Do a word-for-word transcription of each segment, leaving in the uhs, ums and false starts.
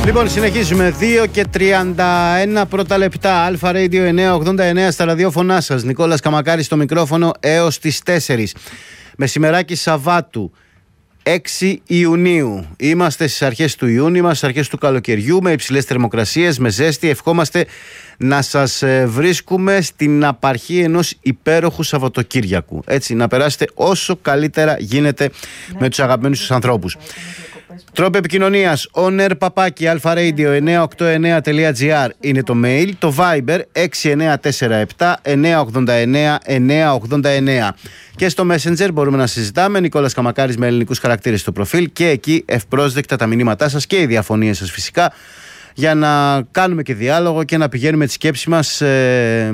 Λοιπόν, συνεχίζουμε. δύο και τριάντα ένα πρώτα λεπτά. Αλφα Radio εννιακόσια ογδόντα εννέα στα ραδιόφωνά σας. Νικόλας Καμακάρης στο μικρόφωνο έως τις τέσσερις. Μεσημεράκι Σαββάτου, έξι Ιουνίου. Είμαστε στις αρχές του Ιούνιου, είμαστε στις αρχές του καλοκαιριού, με υψηλές θερμοκρασίες, με ζέστη. Ευχόμαστε να σας βρίσκουμε στην απαρχή ενός υπέροχου Σαββατοκύριακου. Έτσι, να περάσετε όσο καλύτερα γίνεται ναι. με τους αγαπημένους σας ανθρώπους. Τρόπο επικοινωνίας on air παπάκι αλφα-radio εννιακόσια ογδόντα εννέα τελεία τζι άρ είναι το mail, το Viber έξι εννέα τέσσερα επτά εννιακόσια ογδόντα εννέα εννιακόσια ογδόντα εννέα. Και στο Messenger μπορούμε να συζητάμε. Νικόλας Καμακάρης με ελληνικούς χαρακτήρες στο προφίλ, και εκεί ευπρόσδεκτα τα μηνύματά σας και οι διαφωνίες σας φυσικά, για να κάνουμε και διάλογο και να πηγαίνουμε τη σκέψη μας ε,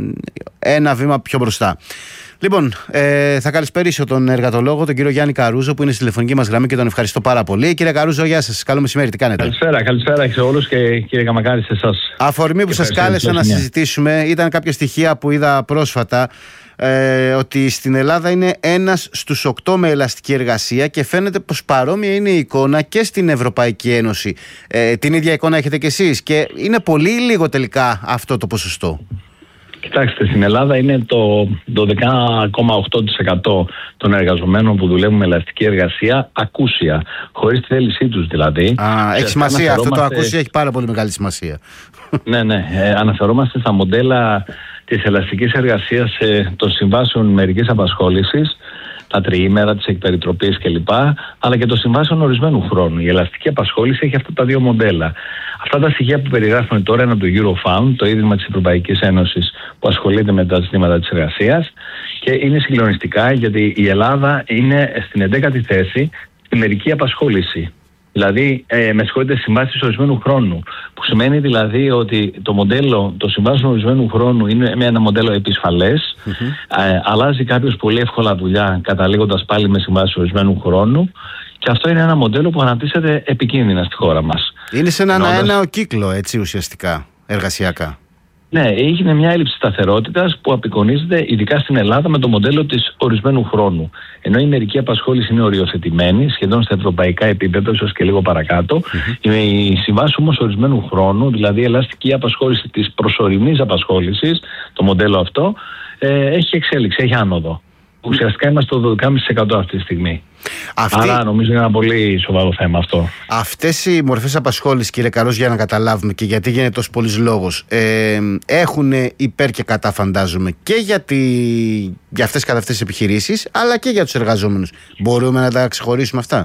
ένα βήμα πιο μπροστά. Λοιπόν, ε, θα καλησπερίσω τον εργατολόγο, τον κύριο Γιάννη Καρούζο, που είναι στη τηλεφωνική μας γραμμή και τον ευχαριστώ πάρα πολύ. Κύριε Καρούζο, γεια σας. Καλό μεσημέρι, τι κάνετε? Καλησπέρα, καλησπέρα σε όλους και κύριε Καμακάρη σε εσάς. Αφορμή που σας κάλεσα να συζητήσουμε ήταν κάποια στοιχεία που είδα πρόσφατα. Ε, ότι στην Ελλάδα είναι ένας στους οκτώ με ελαστική εργασία, και φαίνεται πως παρόμοια είναι η εικόνα και στην Ευρωπαϊκή Ένωση. Ε, την ίδια εικόνα έχετε κι εσείς, και είναι πολύ λίγο τελικά αυτό το ποσοστό. Κοιτάξτε, στην Ελλάδα είναι το, το δέκα κόμμα οκτώ τοις εκατό των εργαζομένων που δουλεύουν με ελαστική εργασία ακούσια, χωρίς τη θέλησή τους δηλαδή. Α, έχει σημασία αυτό, το ακούσια έχει πάρα πολύ μεγάλη σημασία. Ναι, ναι, ε, αναφερόμαστε στα μοντέλα της ελαστικής εργασίας ε, των συμβάσεων μερικής απασχόλησης, τα τριήμερα, της εκπεριτροπής κλπ. Αλλά και των συμβάσεων ορισμένου χρόνου. Η ελαστική απασχόληση έχει αυτά τα δύο μοντέλα. Αυτά τα στοιχεία που περιγράφουμε τώρα είναι από το Eurofound, το ίδρυμα της Ευρωπαϊκής Ένωσης που ασχολείται με τα ζητήματα της εργασίας, και είναι συγκλονιστικά γιατί η Ελλάδα είναι στην έντεκατη θέση στη μερική απασχόληση. Δηλαδή, ε, με συγχωρείτε, συμβάσεις ορισμένου χρόνου. Που σημαίνει δηλαδή ότι το μοντέλο των συμβάσεων ορισμένου χρόνου είναι με ένα μοντέλο επισφαλές. Mm-hmm. Ε, αλλάζει κάποιος πολύ εύκολα δουλειά, καταλήγοντας πάλι με συμβάσεις ορισμένου χρόνου. Και αυτό είναι ένα μοντέλο που αναπτύσσεται επικίνδυνα στη χώρα μας. Είναι σε έναν αέναο κύκλο, έτσι, ουσιαστικά, εργασιακά. Ναι, έγινε μια έλλειψη σταθερότητας που απεικονίζεται ειδικά στην Ελλάδα με το μοντέλο της ορισμένου χρόνου. Ενώ η μερική απασχόληση είναι οριοθετημένη, σχεδόν στα ευρωπαϊκά επίπεδα, ίσως και λίγο παρακάτω. Mm-hmm. Η συμβάση όμως ορισμένου χρόνου, δηλαδή η ελαστική απασχόληση της προσωρινής απασχόλησης, το μοντέλο αυτό, ε, έχει εξέλιξη, έχει άνοδο. Ουσιαστικά είμαστε στο δώδεκα κόμμα πέντε τοις εκατό αυτή τη στιγμή. Αυτή... Άρα νομίζω είναι ένα πολύ σοβαρό θέμα αυτό. Αυτές οι μορφές απασχόλησης, κύριε Καρός, για να καταλάβουμε και γιατί γίνεται τόσο πολύς λόγος, ε, έχουν υπέρ και κατά, φαντάζομαι, και για, τη... για αυτές καθ' αυτές τις επιχειρήσεις, αλλά και για τους εργαζόμενους. Μπορούμε να τα ξεχωρίσουμε αυτά?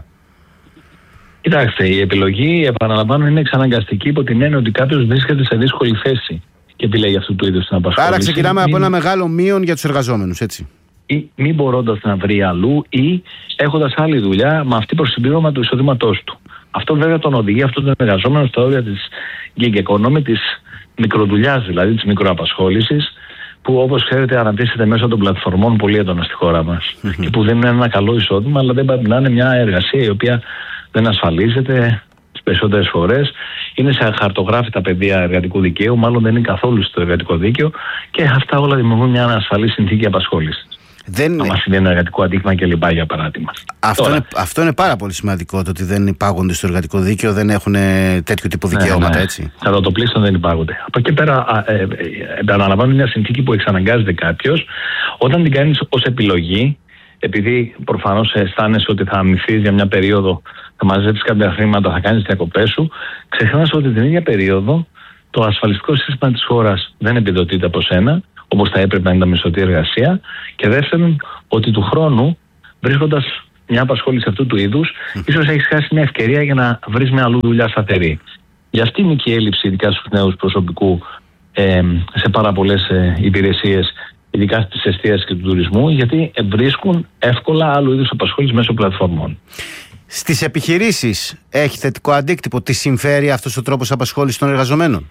Κοιτάξτε, η επιλογή, επαναλαμβάνω, είναι εξαναγκαστική υπό την έννοια ότι κάποιος βρίσκεται σε δύσκολη θέση και επιλέγει αυτού του είδους την απασχόληση. Άρα ξεκινάμε από ένα μεγάλο μείον για τους εργαζόμενους, έτσι. Ή μη μπορώντας να βρει αλλού, ή έχοντας άλλη δουλειά με αυτή προς συμπλήρωμα του εισοδήματός του. Αυτό βέβαια τον οδηγεί αυτόν τον εργαζόμενο στα όρια της gig economy, της μικροδουλειάς δηλαδή, της μικροαπασχόλησης, που όπως ξέρετε αναπτύσσεται μέσω των πλατφορμών πολύ έντονα στη χώρα μας. Mm-hmm. Και που δεν είναι ένα καλό εισόδημα, αλλά δεν πρέπει να είναι μια εργασία η οποία δεν ασφαλίζεται τις περισσότερες φορές. Είναι σε αχαρτογράφητα πεδία εργατικού δικαίου, μάλλον δεν είναι καθόλου στο εργατικό δίκαιο, και αυτά όλα δημιουργούν μια ανασφαλή συνθήκη απασχόλησης. Δεν... Να μας συμβαίνει ένα εργατικό αντίκημα κλπ. Για παράδειγμα. Αυτό είναι, αυτό είναι πάρα πολύ σημαντικό, το ότι δεν υπάγονται στο εργατικό δίκαιο, δεν έχουν τέτοιο τύπο δικαιώματα, ναι, ναι. έτσι. Κατά το πλήστον δεν υπάγονται. Από εκεί πέρα, ε, ε, επαναλαμβάνω, μια συνθήκη που εξαναγκάζεται κάποιος, όταν την κάνεις ως επιλογή, επειδή προφανώς αισθάνεσαι ότι θα αμυφθείς για μια περίοδο, θα μαζέψεις κάποια χρήματα, θα κάνεις διακοπές σου, ξεχνάς ότι την ίδια περίοδο το ασφαλιστικό σύστημα της χώρας δεν επιδοτείται από σένα, όπως θα έπρεπε να είναι τα μισθωτή εργασία, και δεύτερον, ότι του χρόνου, βρίσκοντας μια απασχόληση αυτού του είδους, ίσως έχεις χάσει μια ευκαιρία για να βρεις μια αλλού δουλειά σταθερή. Γι' αυτή είναι και η έλλειψη, ειδικά στους νέους προσωπικού, ε, σε πάρα πολλές ε, υπηρεσίες, ειδικά στις εστίασεις και του τουρισμού, γιατί βρίσκουν εύκολα άλλου είδους απασχόληση μέσω πλατφορμών. Στις επιχειρήσεις έχει θετικό αντίκτυπο? Τι συμφέρει αυτός ο τρόπος απασχόλησης των εργαζομένων?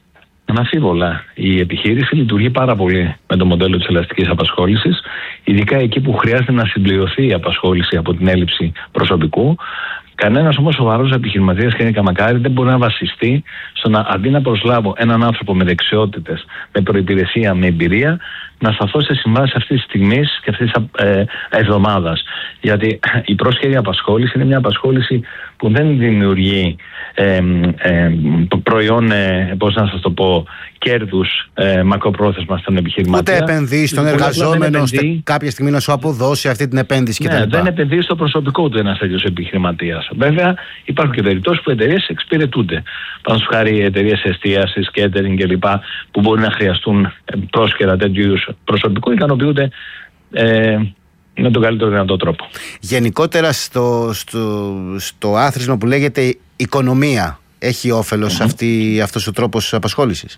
Αναφίβολα. Η επιχείρηση λειτουργεί πάρα πολύ με το μοντέλο της ελαστικής απασχόλησης, ειδικά εκεί που χρειάζεται να συμπληρωθεί η απασχόληση από την έλλειψη προσωπικού. Κανένας όμως σοβαρός επιχειρηματίας, κύριε Καμακάρη, δεν μπορεί να βασιστεί στο να, αντί να προσλάβω έναν άνθρωπο με δεξιότητες, με προϋπηρεσία, με εμπειρία, να σταθώ σε συμβάσεις αυτής της στιγμής και αυτής της ε, εβδομάδας. Γιατί η πρόσχερη απασχόληση είναι μια απασχόληση που δεν δημιουργεί ε, ε, προϊόν, ε, πώς να σας το πω, κέρδους ε, μακροπρόθεσμα στον επιχειρηματία. Ούτε επενδύει στον εργαζόμενο ώστε κάποια στιγμή να σου αποδώσει αυτή την επένδυση κτλ. Ναι, δεν επενδύει στο προσωπικό του ένας τέτοιος επιχειρηματίας. Βέβαια, υπάρχουν και περιπτώσεις που εταιρείες εξυπηρετούνται. Πάνω στους χάρη εταιρείες εστίασης, catering κλπ. Που μπορεί να χρειαστούν πρόσκαιρα τέτοιου είδους προσωπικού, ικανοποιούνται ε, με τον καλύτερο δυνατό τρόπο. Γενικότερα στο, στο, στο άθροισμα που λέγεται οικονομία, έχει όφελος mm-hmm. αυτή, αυτός ο τρόπος απασχόλησης?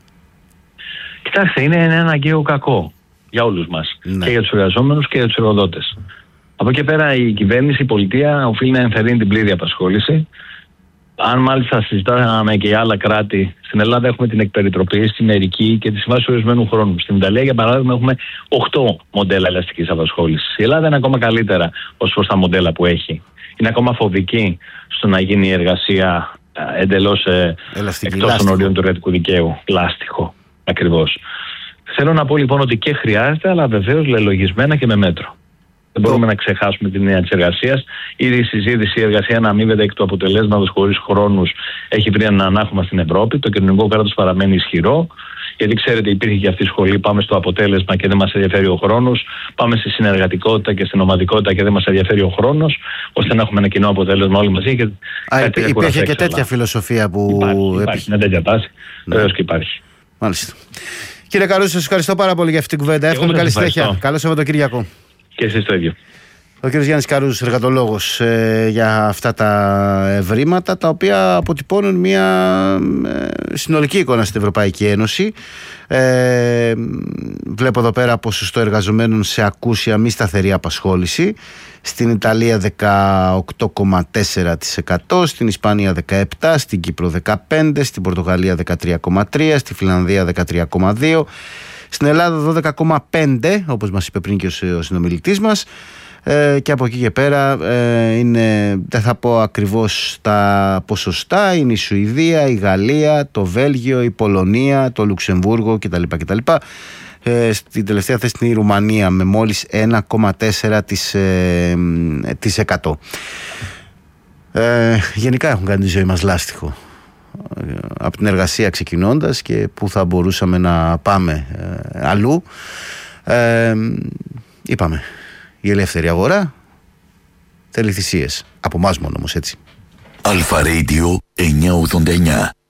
Κοιτάξτε, είναι ένα αναγκαίο κακό για όλους μας. Ναι. Και για τους εργαζόμενους και για τους εργοδότες. Από εκεί πέρα η κυβέρνηση, η πολιτεία οφείλει να ενθαρρύνει την πλήρη απασχόληση. Αν μάλιστα συζητάμε και για άλλα κράτη, στην Ελλάδα έχουμε την εκπεριτροπή, στη μερική και τη συμβάση ορισμένου χρόνου. Στην Ιταλία, για παράδειγμα, έχουμε οκτώ μοντέλα ελαστικής απασχόλησης. Η Ελλάδα είναι ακόμα καλύτερα ως προς τα μοντέλα που έχει. Είναι ακόμα φοβική στο να γίνει η εργασία εντελώς ε, εκτός των ορίων του εργατικού δικαίου. Λάστιχο, ακριβώς. Θέλω να πω λοιπόν ότι και χρειάζεται, αλλά βεβαίως λελογισμένα και με μέτρο. Δεν μπορούμε να ξεχάσουμε την έννοια της εργασίας. Ήδη η συζήτηση, η εργασία να αμείβεται εκ του αποτελέσματος χωρίς χρόνους έχει βρει ένα ανάγχωμα στην Ευρώπη. Το κοινωνικό κράτος παραμένει ισχυρό. Γιατί ξέρετε, υπήρχε και αυτή η σχολή. Πάμε στο αποτέλεσμα και δεν μας ενδιαφέρει ο χρόνος. Πάμε στη συνεργατικότητα και στην ομαδικότητα και δεν μας ενδιαφέρει ο χρόνος. Ώστε να έχουμε ένα κοινό αποτέλεσμα όλοι μαζί. Και Α, υπήρχε και τέτοια φιλοσοφία που. Υπάρχει, υπάρχει μια τέτοια τάση. Ναι. Βεβαίως και υπάρχει. Μάλιστα. Κύριε Καρούση, σας ευχαριστώ πάρα πολύ για αυτή την κουβέντα. Εύχομαι καλή συνέχεια. Καλό Σαββατοκύριακο. Και εσείς το ίδιο. Ο κ. Γιάννης Καρούζης, εργατολόγος, ε, για αυτά τα ευρήματα, τα οποία αποτυπώνουν μια ε, συνολική εικόνα στην Ευρωπαϊκή Ένωση. Ε, βλέπω εδώ πέρα ποσοστό εργαζομένων σε ακούσια μη σταθερή απασχόληση. Στην Ιταλία δεκαοκτώ κόμμα τέσσερα τοις εκατό, στην Ισπανία δεκαεπτά τοις εκατό, στην Κύπρο δεκαπέντε τοις εκατό, στην Πορτογαλία δεκατρία κόμμα τρία τοις εκατό, στη Φιλανδία δεκατρία κόμμα δύο τοις εκατό, στην Ελλάδα δώδεκα κόμμα πέντε τοις εκατό, όπως μας είπε πριν και ο συνομιλητής μας. Ε, και από εκεί και πέρα ε, είναι, δεν θα πω ακριβώς τα ποσοστά, είναι η Σουηδία, η Γαλλία, το Βέλγιο, η Πολωνία, το Λουξεμβούργο κτλ. κτλ. Ε, στην τελευταία θέση είναι η Ρουμανία με μόλις ένα κόμμα τέσσερα τοις εκατό. Ε, γενικά έχουν κάνει τη ζωή μας λάστιχο. Από την εργασία ξεκινώντας και που θα μπορούσαμε να πάμε ε, αλλού. Ε, είπαμε, η ελεύθερη αγορά θέλει θυσίες. Από εμάς μόνο όμως, έτσι. Αλφα Radio εννιακόσια ογδόντα εννιά.